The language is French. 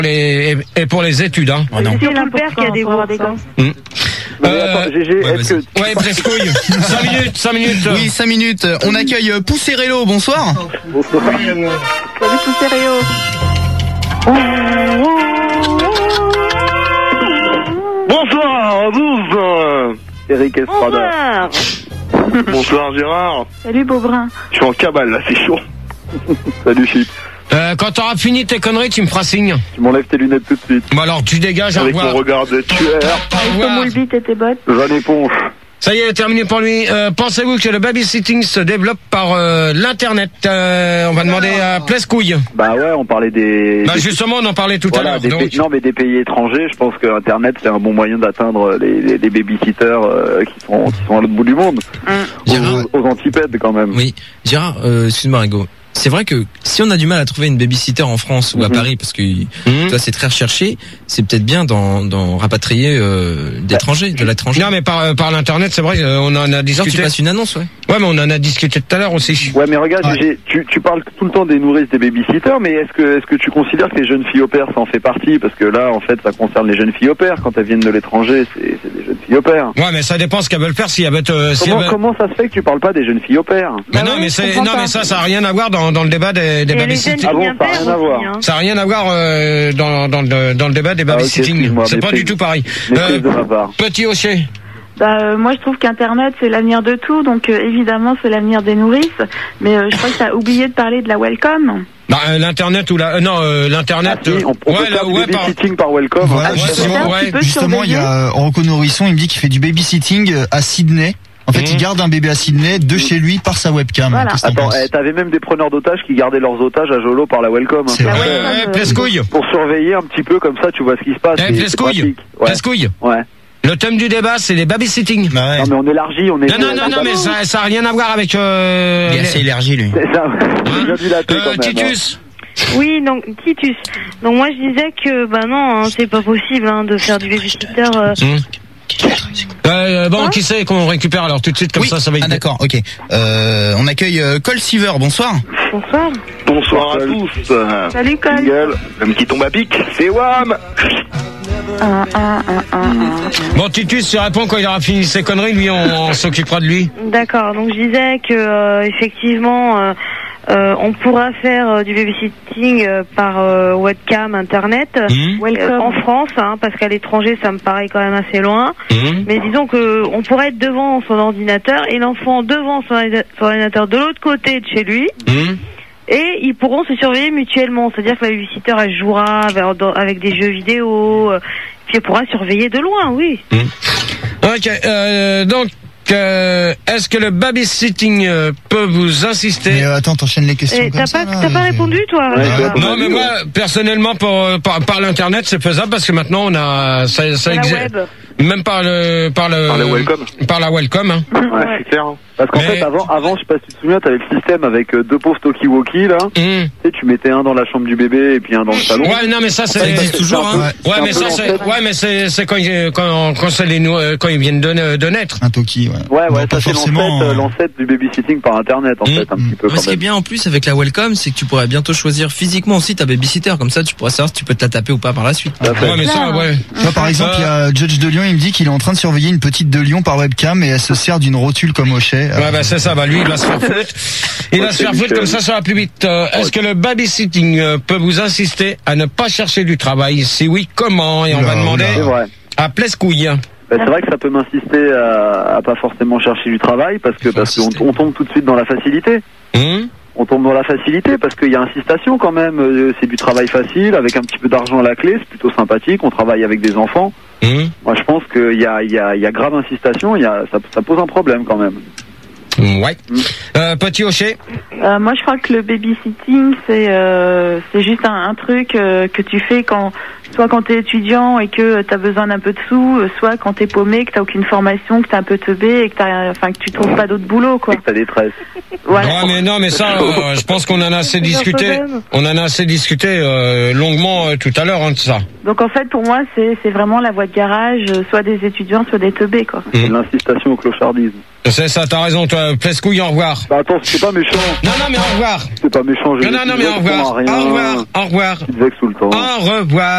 et pour les études, hein. Oh non. C'est le père qui a des bourses. Attends, GG, est-ce que... Ouais, prescouille. 5 minutes. Oui, 5 minutes. On accueille Pousserello, bonsoir. Salut Pousserello. Bonsoir, bouffe. Eric Estrada. Bonsoir Gérard. Salut Beaubrun. Je suis en cabale là, c'est chaud. Salut Chip. Quand t'auras fini tes conneries, tu me feras signe. Tu m'enlèves tes lunettes tout de suite. Bon alors, tu dégages, au Avec revoir. mon regard de tueur. Avec ton moule bite et tes bottes. Jeanne Éponge. Ça y est, terminé pour lui. Pensez-vous que le babysitting se développe par l'internet? On va demander à Plescouille. Bah ouais, on parlait des... Bah justement, on en parlait tout à l'heure. Donc... Non, mais des pays étrangers, je pense que Internet c'est un bon moyen d'atteindre les babysitters qui sont à l'autre bout du monde. Aux antipèdes quand même. Oui, Gérard, excuse-moi Rigo. C'est vrai que si on a du mal à trouver une babysitter en France ou à Paris, parce que toi c'est très recherché, c'est peut-être bien d'en rapatrier d'étrangers, de l'étranger. Non mais par l'internet, c'est vrai, on en a discuté. Genre tu passes une annonce, ouais. Ouais, mais on en a discuté tout à l'heure aussi. Ouais, mais regarde, tu parles tout le temps des nourrices, des babysitters, mais est-ce que tu considères que les jeunes filles au pair ça en fait partie? Parce que là, en fait, ça concerne les jeunes filles au pair. Quand elles viennent de l'étranger, c'est des jeunes filles au pair. Ouais, mais ça dépend ce qu'elles veulent faire. Si elles veulent, comment ça se fait que tu parles pas des jeunes filles au pair? Mais non, mais ça a rien à voir dans le débat des babysitting. Ah bon, ça a rien à voir. Ça a rien à voir dans le débat des babysitting. C'est pas du tout pareil. Petit Hocher. Moi je trouve qu'Internet c'est l'avenir de tout, donc évidemment c'est l'avenir des nourrices, mais je crois que t'as oublié de parler de la Welcome. Bah, l'internet ou l'internet. On peut faire du babysitting par Welcome. Justement, il y a Rocco Nourrisson, il me dit qu'il fait du babysitting à Sydney. En fait, il garde un bébé à Sydney de chez lui par sa webcam. Voilà. Attends, t'avais même des preneurs d'otages qui gardaient leurs otages à Jolo par la Welcome. C'est vrai. Plescouille. Pour surveiller un petit peu comme ça, tu vois ce qui se passe. Plescouille. Ouais. Le thème du débat, c'est les babysitting. Bah ouais. Non, mais on élargit, on est... Non, mais ça a rien à voir avec... Il est assez élargi, lui. C'est ça. J'ai déjà dilaté quand même. Titus. Oui, donc Titus. Donc moi je disais que non, c'est pas possible de faire du babysitter. Bon, qui c'est qu'on récupère alors tout de suite comme ça va être... Ah d'accord, ok. On accueille Cole Siever, bonsoir. Bonsoir. Bonsoir à tous. Salut Cole. Gueule, même qui tombe à pic, c'est Wham. Bon, Titus, tu réponds quand il aura fini ses conneries, lui on s'occupera de lui. D'accord, donc je disais que effectivement on pourra faire du babysitting par webcam internet en France, parce qu'à l'étranger ça me paraît quand même assez loin. Mais disons que on pourrait être devant son ordinateur et l'enfant devant son ordinateur de l'autre côté de chez lui. Et ils pourront se surveiller mutuellement, c'est-à-dire que la babysitter elle jouera avec des jeux vidéo, puis elle pourra surveiller de loin, oui. Ok, donc est-ce que le babysitting peut vous insister? Mais attends, t'enchaînes les questions comme ça. T'as pas répondu, toi? Non, mais moi, personnellement, par l'internet, c'est faisable parce que maintenant on a ça existe. Même par la Welcome. Par la Welcome. Ouais, c'est clair. Parce qu'en fait, avant, je sais pas si tu te souviens, t'avais le système avec deux pauvres talkie-walkie, là. Tu sais, tu mettais un dans la chambre du bébé et puis un dans le salon. Ouais, non, mais ça existe toujours, hein. C'est quand ils viennent de naître. Un talkie, ouais. Ouais, ça c'est l'ancêtre du babysitting par internet, en fait, un petit peu. Mais ce qui est bien en plus avec la Welcome, c'est que tu pourrais bientôt choisir physiquement aussi ta babysitter, comme ça tu pourras savoir si tu peux te la taper ou pas par la suite. Ouais, mais ça, ouais. Moi, par exemple, il y a Judge de Lyon, il me dit qu'il est en train de surveiller une petite de Lyon par webcam et elle se sert d'une rotule comme Hochet. Ouais, c'est ça, lui, il va se faire foutre. Il va se faire foutre comme ça va plus vite. Est-ce que le babysitting peut vous insister à ne pas chercher du travail? Si oui, comment? Et on va demander à Plescouille. C'est vrai que ça peut m'insister à pas forcément chercher du travail parce qu'on tombe tout de suite dans la facilité. On tombe dans la facilité parce qu'il y a incitation quand même. C'est du travail facile avec un petit peu d'argent à la clé, c'est plutôt sympathique. On travaille avec des enfants. Moi, je pense qu'il y a grave incitation. Ça pose un problème quand même. Ouais. Petit Hocher. Moi, je crois que le babysitting, c'est juste un truc que tu fais soit quand t'es étudiant et que t'as besoin d'un peu de sous, soit quand t'es paumé, que t'as aucune formation, que t'es un peu teubé et que tu trouves pas d'autre boulot, quoi. Et que t'as des tresses. Voilà. Non, mais ça, je pense qu'on en a assez discuté. On en a assez discuté longuement tout à l'heure, de ça. Donc en fait, pour moi, c'est vraiment la voie de garage, soit des étudiants, soit des teubés, quoi. C'est l'incitation au clochardisme. C'est ça, t'as raison, toi, Plescouille, au revoir. Bah attends, c'est pas méchant. Non, mais au revoir. C'est pas méchant, Non, mais au revoir. Au revoir. Tu te vexes tout le temps. Au revoir.